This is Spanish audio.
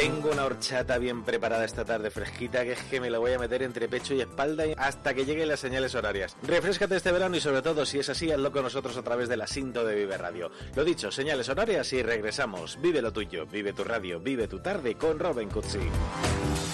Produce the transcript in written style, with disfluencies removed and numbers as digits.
Tengo una horchata bien preparada esta tarde fresquita, que es que me la voy a meter entre pecho y espalda hasta que lleguen las señales horarias. Refréscate este verano y sobre todo, si es así, hazlo con nosotros a través de la Sinto de Vive Radio. Lo dicho, señales horarias y regresamos. Vive lo tuyo, vive tu radio, vive tu tarde con Robin Cutsi.